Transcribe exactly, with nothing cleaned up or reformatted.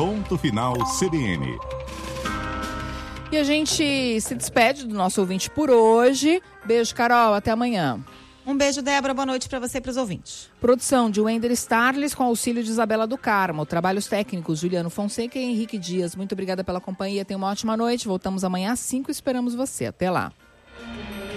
Ponto Final C B N. E a gente se despede do nosso ouvinte por hoje. Beijo, Carol. Até amanhã. Um beijo, Débora. Boa noite para você e para os ouvintes. Produção de Wender Starles com auxílio de Isabela do Carmo. Trabalhos técnicos, Juliano Fonseca e Henrique Dias. Muito obrigada pela companhia. Tenha uma ótima noite. Voltamos amanhã às cinco. Esperamos você. Até lá.